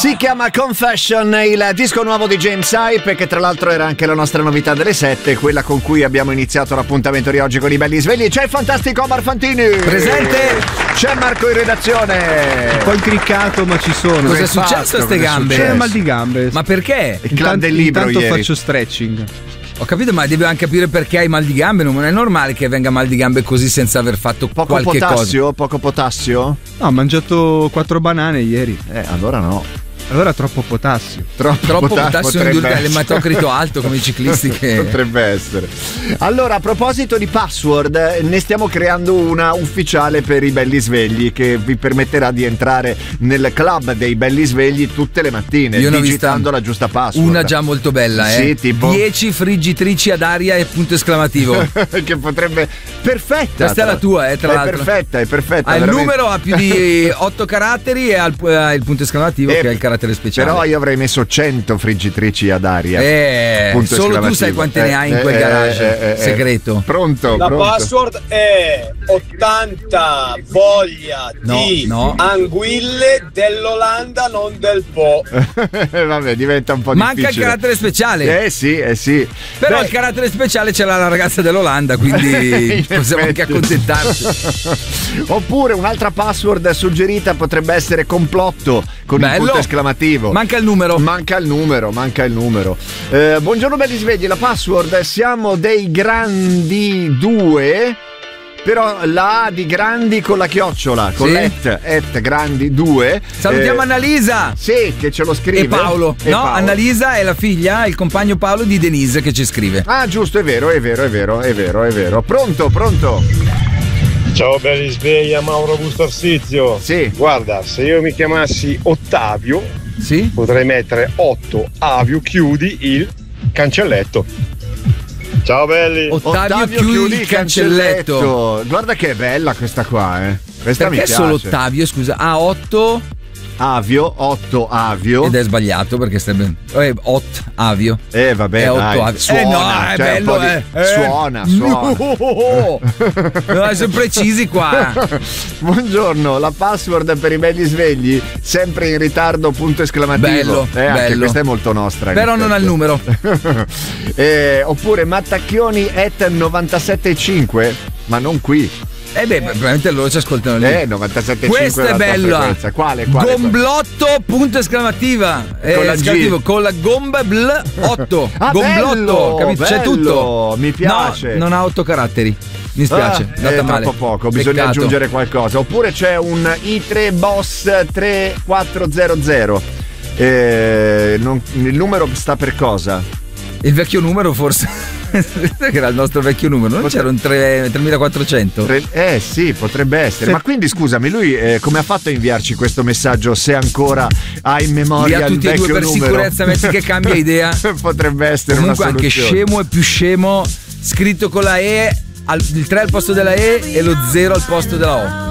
Si chiama Confession, il disco nuovo di James Hype, che tra l'altro era anche la nostra novità delle 7, quella con cui abbiamo iniziato l'appuntamento di oggi con i belli svegli. C'è il fantastico Omar Fantini presente, c'è Marco in redazione, un po' incriccato ma ci sono. Cosa è successo a ste gambe? C'è mal di gambe. Ma perché? Il clan del libro intanto ieri. faccio stretching. Ho capito, ma devi anche capire perché hai mal di gambe. Non è normale che venga mal di gambe così senza aver fatto qualche cosa. Poco potassio? No, ho mangiato 4 banane ieri. Allora no. Allora troppo potassio. Troppo potassio indurente, l'ematocrito alto come i ciclisti che... Potrebbe essere. Allora, a proposito di password, ne stiamo creando una ufficiale per i belli svegli che vi permetterà di entrare nel club dei belli svegli tutte le mattine. Io digitando la giusta password. Una già molto bella, Sì, tipo 10 friggitrici ad aria e punto esclamativo. Che potrebbe... Perfetta. Questa è la tua, tra l'altro. È perfetta. Il numero ha più di 8 caratteri e ha il punto esclamativo che è il carattere speciale. Però io avrei messo 100 friggitrici ad aria. Solo tu sai quante ne hai in quel garage segreto. Pronto? La password è 80 voglia di anguille dell'Olanda, non del Po. Vabbè, diventa un po' Manca difficile. il carattere speciale. Sì. Però il carattere speciale ce l'ha la ragazza dell'Olanda, quindi possiamo anche accontentarci. Oppure un'altra password suggerita potrebbe essere complotto con il punto esclamativo. Manca il numero. Buongiorno belli svegli, la password siamo dei grandi 2. Però la A di grandi con la chiocciola, con et grandi 2. Salutiamo Annalisa. Sì, che ce lo scrive. E Paolo. Annalisa è la figlia, il compagno Paolo di Denise che ci scrive. Ah, giusto, è vero. Pronto. Ciao belli svegli, a Mauro Bustarsizio. Sì. Guarda, se io mi chiamassi Ottavio, potrei mettere 8 Avio, chiudi il cancelletto. Ciao belli. Ottavio chiudi il cancelletto. Guarda che è bella questa qua, Questa perché mi piace. Solo Ottavio, scusa. 8 Avio. Ed è sbagliato perché sarebbe 8 Avio. Vabbè, è 8 dai, Avio. Suona, è bello, Suona. Sono precisi qua. Buongiorno, la password per i belli svegli, sempre in ritardo, punto esclamativo. Bello. Anche questa è molto nostra. Però non ha il numero. Oppure Mattacchioni @975, ma non qui. Probabilmente loro ci ascoltano lì. 97.5. Questa è bella. Quale? Gomblotto, punto esclamativo. Con la G. Con la gomba bl 8. Gomblotto, capito? C'è tutto. Mi piace. No, non ha 8 caratteri. Mi spiace, è troppo poco, bisogna aggiungere qualcosa. Oppure c'è un i3 Boss 3400. Il numero sta per cosa? Il vecchio numero forse. Che era il nostro vecchio numero, non c'era un 3400? Sì, potrebbe essere. Ma quindi scusami, lui come ha fatto a inviarci questo messaggio se ancora ha in memoria il vecchio numero? Tutti e due per sicurezza, metti che cambia idea. Potrebbe essere comunque una soluzione. Anche scemo e più scemo scritto con la E, il 3 al posto della E e lo 0 al posto della O.